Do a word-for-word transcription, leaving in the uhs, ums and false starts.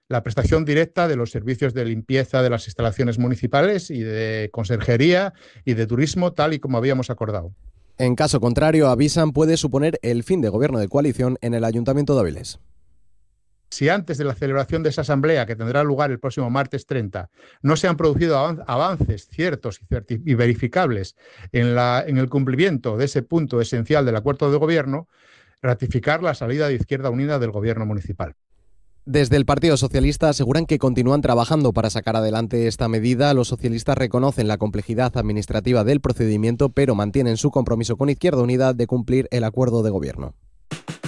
la prestación directa de los servicios de limpieza de las instalaciones municipales y de conserjería y de turismo, tal y como habíamos acordado. En caso contrario, avisan, puede suponer el fin de gobierno de coalición en el Ayuntamiento de Avilés. Si antes de la celebración de esa asamblea, que tendrá lugar el próximo martes treinta, no se han producido avances ciertos y verificables en, la, en el cumplimiento de ese punto esencial del acuerdo de gobierno, ratificar la salida de Izquierda Unida del gobierno municipal. Desde el Partido Socialista aseguran que continúan trabajando para sacar adelante esta medida. Los socialistas reconocen la complejidad administrativa del procedimiento, pero mantienen su compromiso con Izquierda Unida de cumplir el acuerdo de gobierno.